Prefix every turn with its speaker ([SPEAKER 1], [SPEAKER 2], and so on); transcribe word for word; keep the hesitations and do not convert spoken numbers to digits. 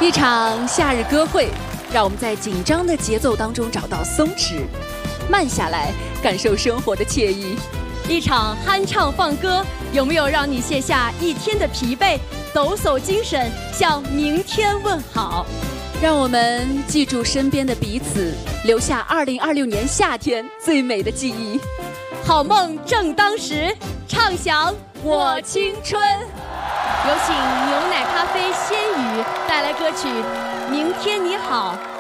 [SPEAKER 1] 一场夏日歌会，让我们在紧张的节奏当中找到松弛，慢下来，感受生活的惬意。
[SPEAKER 2] 一场酣畅放歌，有没有让你卸下一天的疲惫，抖擞精神，向明天问好？
[SPEAKER 1] 让我们记住身边的彼此，留下二零二六年夏天最美的记忆。
[SPEAKER 2] 好梦正当时，畅享我青春。有请牛奶咖啡仙语带来歌曲《明天你好》。